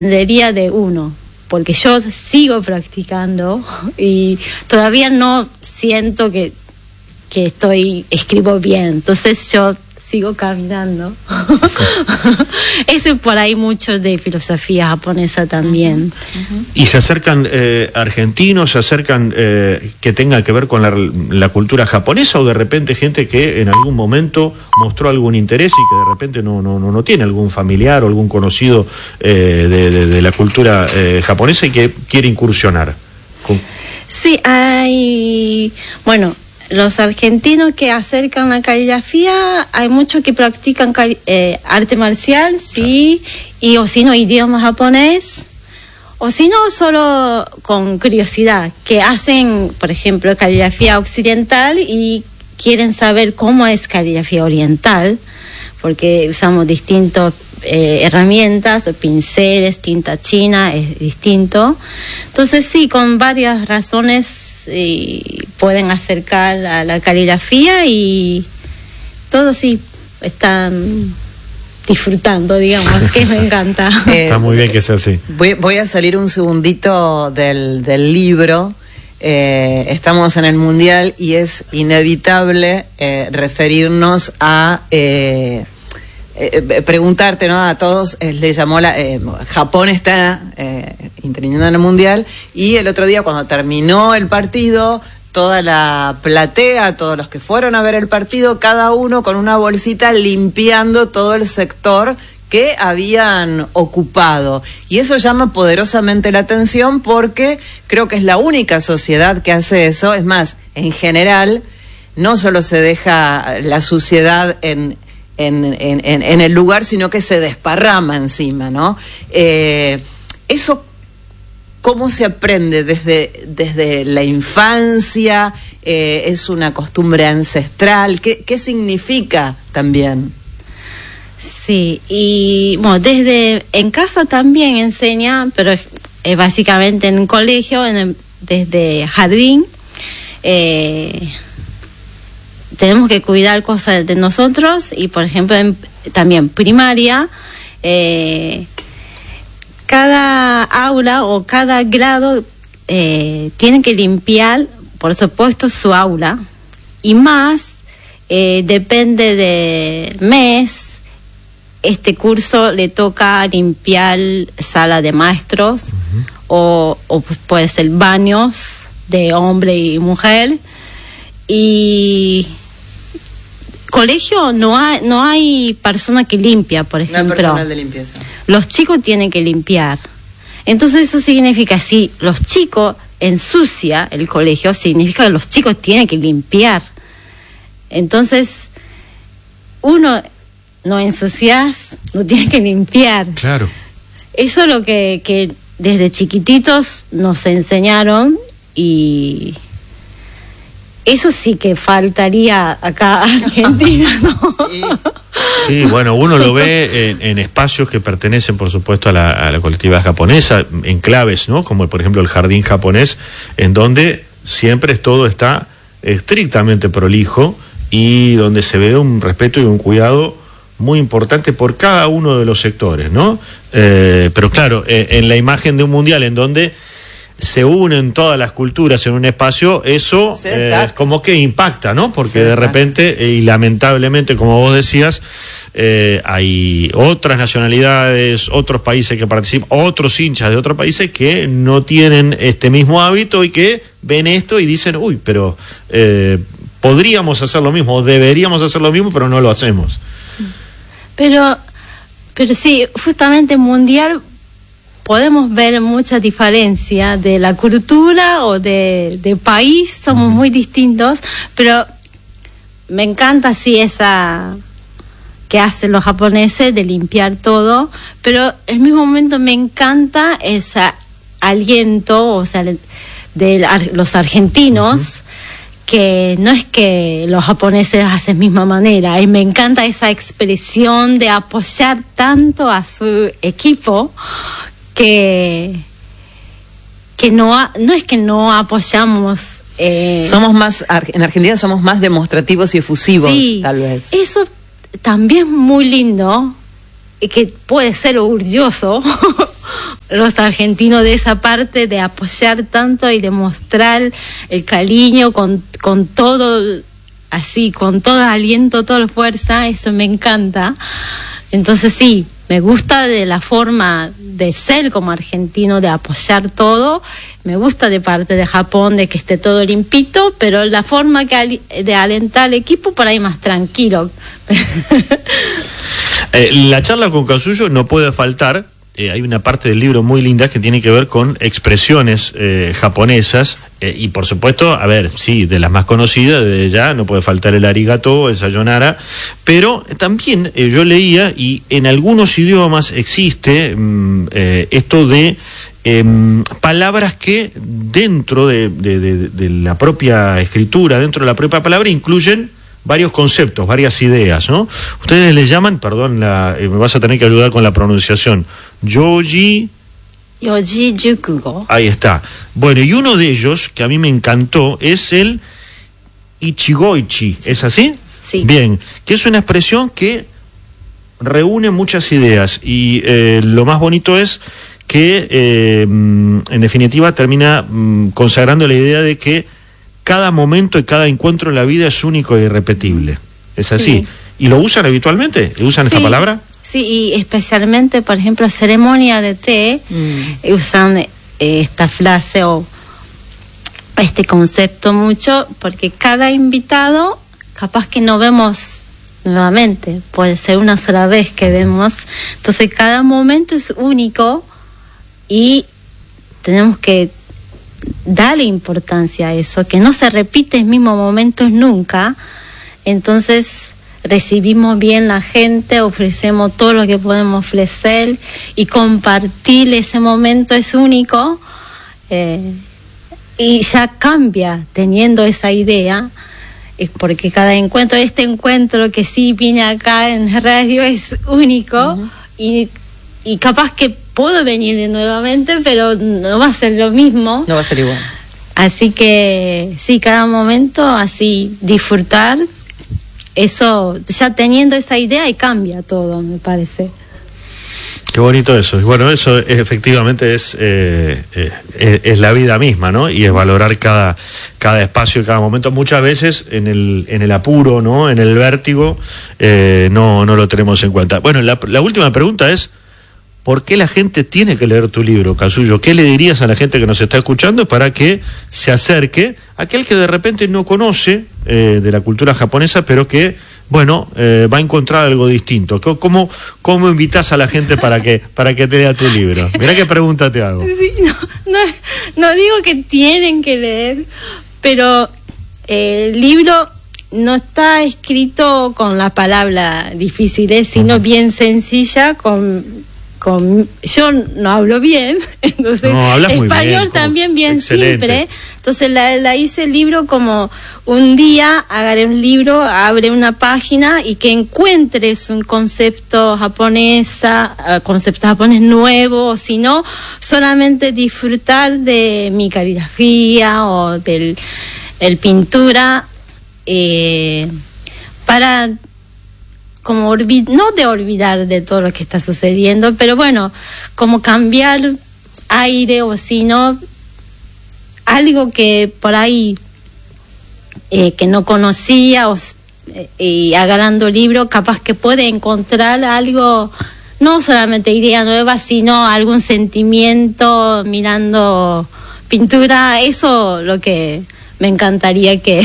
dependería de uno, porque yo sigo practicando y todavía no siento que escribo bien, entonces yo sigo caminando. Eso es por ahí mucho de filosofía japonesa también. ¿Y se acercan argentinos, se acercan que tenga que ver con la cultura japonesa, o de repente gente que en algún momento mostró algún interés y que de repente no tiene algún familiar o algún conocido de la cultura japonesa y que quiere incursionar? Sí, hay... Bueno, los argentinos que acercan la caligrafía, hay muchos que practican arte marcial, sí, y o si no, idioma japonés, o si no, solo con curiosidad, que hacen, por ejemplo, caligrafía occidental y quieren saber cómo es caligrafía oriental, porque usamos distintas herramientas, pinceles, tinta china, es distinto. Entonces sí, con varias razones pueden acercar a la caligrafía y todos sí están disfrutando, digamos, que me encanta. Está muy bien que sea así. Voy a salir un segundito del libro. Estamos en el Mundial y es inevitable referirnos a preguntarte, ¿no? A todos les llamó Japón está interviniendo en el Mundial, y el otro día cuando terminó el partido, toda la platea, todos los que fueron a ver el partido, cada uno con una bolsita limpiando todo el sector que habían ocupado, y eso llama poderosamente la atención porque creo que es la única sociedad que hace eso. Es más, en general no solo se deja la suciedad en el lugar, sino que se desparrama encima, ¿no? Eso, ¿cómo se aprende desde la infancia? ¿Es una costumbre ancestral? ¿Qué significa también? Sí, y bueno, desde en casa también enseña, pero básicamente en el colegio, desde jardín, tenemos que cuidar cosas de nosotros, y por ejemplo también primaria, cada aula o cada grado tiene que limpiar, por supuesto, su aula, y más depende de mes. Este curso le toca limpiar sala de maestros, o puede ser baños de hombre y mujer, y colegio no hay persona que limpia, por ejemplo. No hay personal de limpieza. Los chicos tienen que limpiar. Entonces eso significa, si los chicos ensucia el colegio, significa que los chicos tienen que limpiar. Entonces, uno no ensucias, no tiene que limpiar. Claro. Eso es lo que desde chiquititos nos enseñaron, y eso sí que faltaría acá en Argentina, ¿no? Sí, bueno, uno lo ve en espacios que pertenecen, por supuesto, a la colectividad japonesa, enclaves, ¿no? Como por ejemplo el jardín japonés, en donde siempre todo está estrictamente prolijo y donde se ve un respeto y un cuidado muy importante por cada uno de los sectores, ¿no? Pero claro, en la imagen de un mundial en donde se unen todas las culturas en un espacio, eso como que impacta, ¿no? Porque de repente, y lamentablemente, como vos decías, hay otras nacionalidades, otros países que participan, otros hinchas de otros países que no tienen este mismo hábito y que ven esto y dicen, uy, pero podríamos hacer lo mismo, o deberíamos hacer lo mismo, pero no lo hacemos. Pero sí, justamente mundial podemos ver mucha diferencia de la cultura o de país, somos muy distintos, pero me así sí esa que hacen los japoneses de limpiar todo, pero en el mismo momento me encanta ese aliento, o sea, de los argentinos, que no es que los japoneses hacen de la misma manera, y me encanta esa expresión de apoyar tanto a su equipo, que no es que no apoyamos. Somos más, en Argentina somos más demostrativos y efusivos, sí, tal vez. Eso también es muy lindo, que puede ser orgulloso los argentinos de esa parte de apoyar tanto y de mostrar el cariño con todo, así, con todo aliento, toda fuerza. Eso me encanta. Entonces sí, me gusta de la forma de ser como argentino, de apoyar todo. Me gusta de parte de Japón de que esté todo limpito, pero la forma de alentar al equipo por ahí más tranquilo. La charla con Kazuyo no puede faltar. Hay una parte del libro muy linda que tiene que ver con expresiones japonesas y por supuesto, a ver, sí, de las más conocidas, de ya no puede faltar el arigato, el sayonara, pero también yo leía y en algunos idiomas existe esto de palabras que dentro de la propia escritura, dentro de la propia palabra, incluyen varios conceptos, varias ideas, ¿no? Ustedes le llaman, perdón, me vas a tener que ayudar con la pronunciación, Yoji Jukugo. Ahí está. Bueno, y uno de ellos, que a mí me encantó, es el Ichigoichi, ¿es así? Sí. Bien, que es una expresión que reúne muchas ideas y lo más bonito es que en definitiva termina consagrando la idea de que cada momento y cada encuentro en la vida es único e irrepetible. ¿Es así? Sí. ¿Y lo usan habitualmente? ¿Usan esta palabra? Sí, y especialmente, por ejemplo, ceremonia de té, usan esta frase o este concepto mucho, porque cada invitado, capaz que no vemos nuevamente, puede ser una sola vez que vemos, entonces cada momento es único y tenemos que darle importancia a eso, que no se repite el mismo momento nunca. Entonces recibimos bien la gente, ofrecemos todo lo que podemos ofrecer y compartir ese momento es único, y ya cambia teniendo esa idea, porque cada encuentro, este encuentro que sí viene acá en radio es único, y capaz que puedo venir nuevamente, pero no va a ser lo mismo. No va a ser igual. Así que sí, cada momento así disfrutar, eso ya teniendo esa idea y cambia todo, me parece. Qué bonito eso. Y bueno, eso efectivamente es la vida misma, ¿no? Y es valorar cada espacio y cada momento. Muchas veces en el apuro, ¿no? En el vértigo, no lo tenemos en cuenta. Bueno, la última pregunta es: ¿por qué la gente tiene que leer tu libro, Kazuyo? ¿Qué le dirías a la gente que nos está escuchando para que se acerque? Aquel que de repente no conoce de la cultura japonesa, pero que, bueno, va a encontrar algo distinto. ¿Cómo invitas a la gente para que te lea tu libro? Mirá qué pregunta te hago. Sí, no digo que tienen que leer, pero el libro no está escrito con la palabra difíciles, sino bien sencilla, yo no hablo bien, entonces español también bien excelente. Simple, entonces la hice el libro como un día agarré un libro, abre una página y que encuentres un concepto japonés nuevo, sino solamente disfrutar de mi caligrafía o del pintura, para como no de olvidar de todo lo que está sucediendo, pero bueno, como cambiar aire, o si no, algo que por ahí que no conocía, y agarrando el libro capaz que puede encontrar algo, no solamente idea nueva, sino algún sentimiento mirando pintura. Eso lo que me encantaría que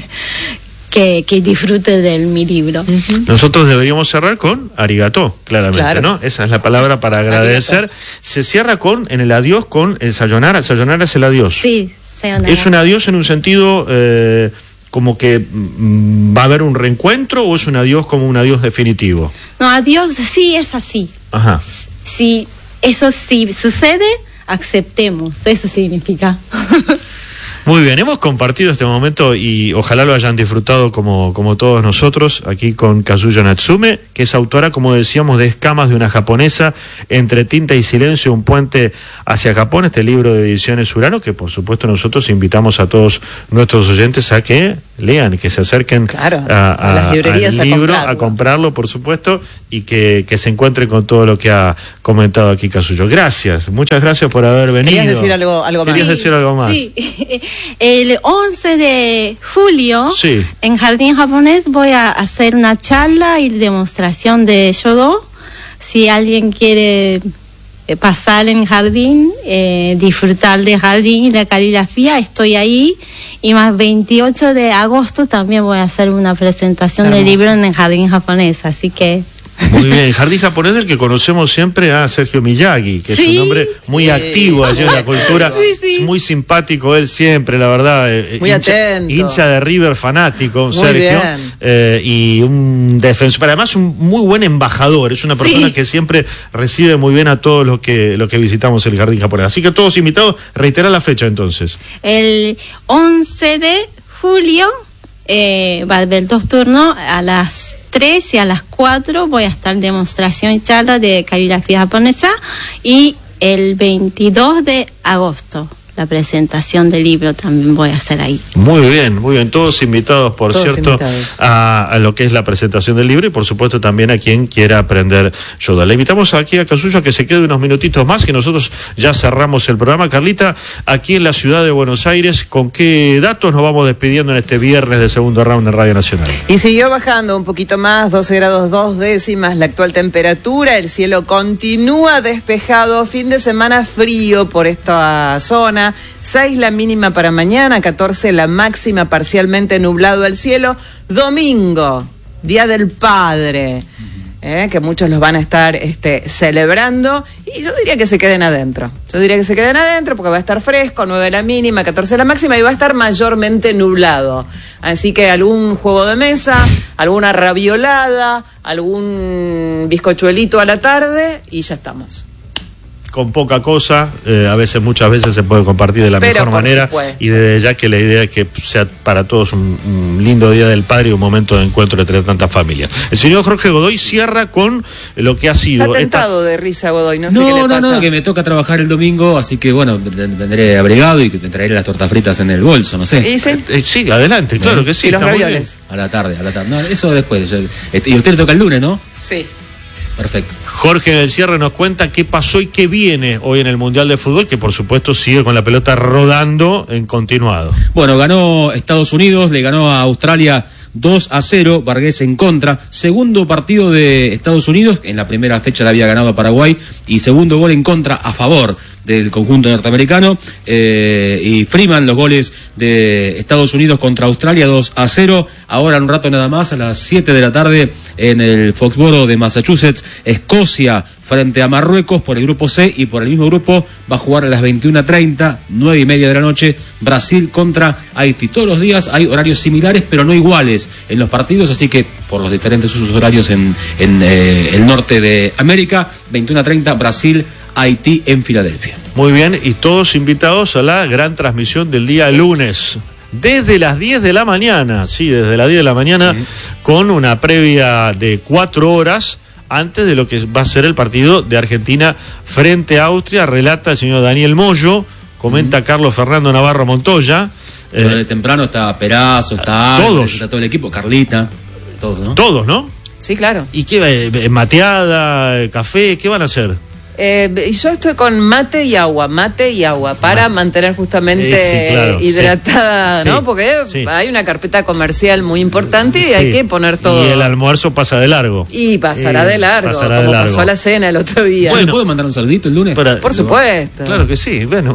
disfrute de mi libro. Nosotros deberíamos cerrar con arigato, claramente, claro. ¿No? Esa es la palabra para agradecer. Arigato. Se cierra en el adiós con el sayonara. Sayonara es el adiós. Sí, sayonara. ¿Es un adiós en un sentido como que va a haber un reencuentro, o es un adiós como un adiós definitivo? No, adiós sí es así. Ajá. Si eso sí sucede, aceptemos. Eso significa. Muy bien, hemos compartido este momento y ojalá lo hayan disfrutado como todos nosotros aquí con Kazuyo Natsume, que es autora, como decíamos, de Escamas de una japonesa, Entre tinta y silencio, un puente hacia Japón, este libro de Ediciones Urano, que por supuesto nosotros invitamos a todos nuestros oyentes a que lean, que se acerquen Claro, a las librerías al libro, a comprarlo, por supuesto, y que se encuentren con todo lo que ha comentado aquí Kazuyo. Gracias, muchas gracias por haber venido. ¿Querías decir algo más? ¿Querías decir algo más? Sí, el 11 de julio Sí. en Jardín Japonés voy a hacer una charla y demostración de Shodo. Si alguien quiere pasar en jardín, disfrutar de jardín y la caligrafía, estoy ahí. Y más 28 de agosto también voy a hacer una presentación del libro en el Jardín Japonés, así que... Muy bien, Jardín Japonés, del que conocemos siempre a Sergio Miyagi, que es un hombre muy activo allí en la cultura, es muy simpático él siempre, la verdad, muy atento, hincha de River fanático, muy Sergio, y un defensor, pero además un muy buen embajador, es una persona que siempre recibe muy bien a todos los que visitamos el Jardín Japonés, así que todos invitados. Reitera la fecha entonces. El 11 de julio va a haber 2 turnos, a las 3 y a las 4 voy a estar en demostración y charla de caligrafía japonesa, y el 22 de agosto la presentación del libro también voy a hacer ahí. Muy bien, todos invitados, por todos cierto, invitados. A lo que es la presentación del libro, y por supuesto también a quien quiera aprender Shodo. Le invitamos aquí a Kazuyo a que se quede unos minutitos más, que nosotros ya cerramos el programa. Carlita, aquí en la ciudad de Buenos Aires, ¿con qué datos nos vamos despidiendo en este viernes de segundo round en Radio Nacional? Y siguió bajando un poquito más, 12 grados 2 décimas la actual temperatura, el cielo continúa despejado, fin de semana frío por esta zona, 6 la mínima para mañana, 14 la máxima, parcialmente nublado el cielo. Domingo, Día del Padre, que muchos los van a estar celebrando, y yo diría que se queden adentro. Porque va a estar fresco, 9 la mínima, 14 la máxima, y va a estar mayormente nublado. Así que algún juego de mesa, alguna raviolada, algún bizcochuelito a la tarde, y ya estamos. Con poca cosa, muchas veces se puede compartir de la mejor manera, supuesto. Y desde ya que la idea es que sea para todos un lindo Día del Padre y un momento de encuentro entre tantas familias. El señor Jorge Godoy cierra con lo que ha sido... Está tentado de risa Godoy, no sé qué le pasa. No, que me toca trabajar el domingo, así que bueno, vendré abrigado y te traeré las tortas fritas en el bolso, no sé. ¿Y sí? Sí, adelante, claro que sí. ¿Y los está muy ravioles? A la tarde. No, eso después. Y usted le toca el lunes, ¿no? Sí. Perfecto. Jorge en el cierre nos cuenta qué pasó y qué viene hoy en el Mundial de Fútbol, que por supuesto sigue con la pelota rodando en continuado. Bueno, ganó Estados Unidos, le ganó a Australia 2-0, Vargas en contra. Segundo partido de Estados Unidos, en la primera fecha le había ganado a Paraguay, y segundo gol en contra a favor del conjunto norteamericano, y Freeman los goles de Estados Unidos contra Australia 2-0. Ahora en un rato nada más, a las 7 de la tarde en el Foxboro de Massachusetts, Escocia frente a Marruecos por el grupo C, y por el mismo grupo va a jugar a las 21:30, 9:30 de la noche, Brasil contra Haití. Todos los días hay horarios similares pero no iguales en los partidos, así que por los diferentes usos horarios en el norte de América, 21:30 Brasil Haití en Filadelfia. Muy bien, y todos invitados a la gran transmisión del día lunes. Desde las 10 de la mañana, desde las 10 de la mañana, con una previa de 4 horas antes de lo que va a ser el partido de Argentina frente a Austria. Relata el señor Daniel Moyo, comenta Carlos Fernando Navarro Montoya. De temprano está Perazo, está todos. Está todo el equipo, Carlita, todos, ¿no? Todos, ¿no? Sí, claro. ¿Y qué? ¿Mateada? ¿Café? ¿Qué van a hacer? Yo estoy con mate y agua, para mantener justamente claro, hidratada, ¿no? Sí, Porque hay una carpeta comercial muy importante y hay que poner todo. Y el almuerzo pasa de largo. Y pasará de largo, como pasó a la cena el otro día. Bueno, ¿puedo mandar un saludito el lunes? Por supuesto. Claro que sí, bueno.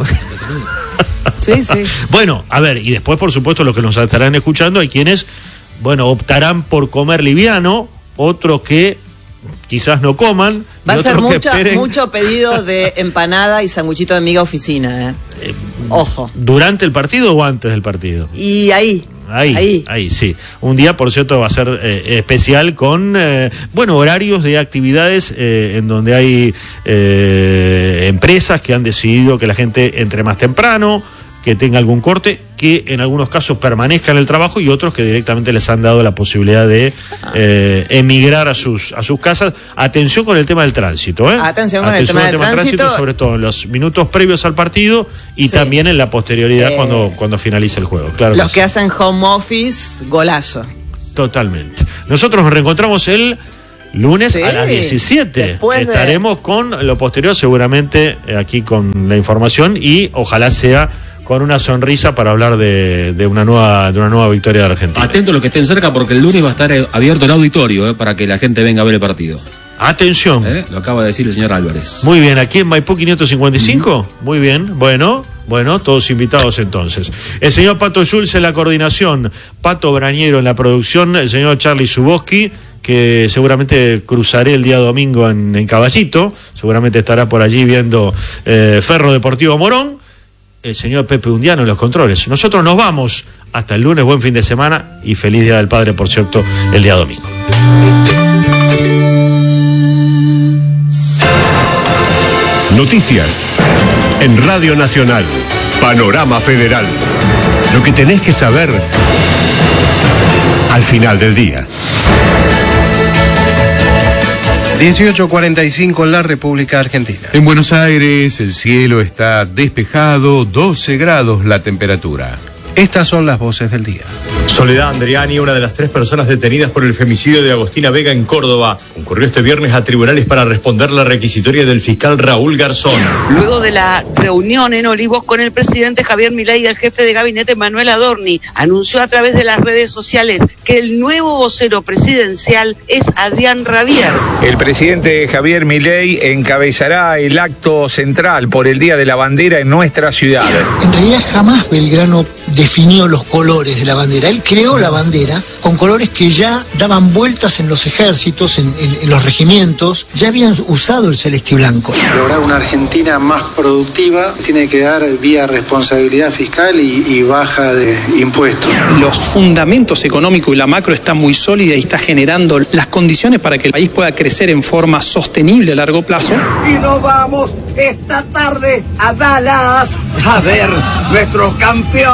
Sí. Bueno, a ver, y después, por supuesto, los que nos estarán escuchando, hay quienes, optarán por comer liviano, otros que quizás no coman. Va a ser mucho pedido de empanada y sanguchito de miga oficina, Ojo. ¿Durante el partido o antes del partido? Y ahí, sí. Un día, por cierto, va a ser especial con, horarios de actividades en donde hay empresas que han decidido que la gente entre más temprano, que tenga algún corte, que en algunos casos permanezca en el trabajo y otros que directamente les han dado la posibilidad de emigrar a sus casas. Atención con el tema del tránsito, ¿eh? Atención con el tema del tránsito, sobre todo en los minutos previos al partido y también en la posterioridad cuando finalice el juego. Claro. Los que hacen home office, golazo. Totalmente. Nosotros nos reencontramos el lunes a las 17. Estaremos con lo posterior, seguramente aquí con la información, y ojalá sea con una sonrisa para hablar de una nueva victoria de Argentina. Atento a los que estén cerca, porque el lunes va a estar abierto el auditorio para que la gente venga a ver el partido. Atención. Lo acaba de decir el señor Álvarez. Muy bien, aquí en Maipú 555. Muy bien, bueno, todos invitados entonces. El señor Pato Schulz en la coordinación, Pato Brañero en la producción, el señor Charlie Zuboski, que seguramente cruzaré el día domingo en Caballito, seguramente estará por allí viendo Ferro Deportivo Morón, el señor Pepe Undiano en los controles. Nosotros nos vamos hasta el lunes, buen fin de semana y feliz Día del Padre, por cierto, el día domingo. Noticias en Radio Nacional, Panorama Federal. Lo que tenés que saber al final del día. 18:45 en la República Argentina. En Buenos Aires el cielo está despejado, 12 grados la temperatura. Estas son las voces del día. Soledad Andriani, una de las 3 personas detenidas por el femicidio de Agostina Vega en Córdoba, concurrió este viernes a tribunales para responder la requisitoria del fiscal Raúl Garzón. Luego de la reunión en Olivos con el presidente Javier Milei y el jefe de gabinete Manuel Adorni, anunció a través de las redes sociales que el nuevo vocero presidencial es Adrián Rabier. El presidente Javier Milei encabezará el acto central por el Día de la Bandera en nuestra ciudad. En realidad jamás Belgrano definió los colores de la bandera. Él creó la bandera con colores que ya daban vueltas en los ejércitos, en los regimientos, ya habían usado el celeste y blanco. Lograr una Argentina más productiva tiene que dar vía responsabilidad fiscal y baja de impuestos. Los fundamentos económicos y la macro están muy sólida y está generando las condiciones para que el país pueda crecer en forma sostenible a largo plazo. Y nos vamos esta tarde a Dallas a ver nuestros campeones.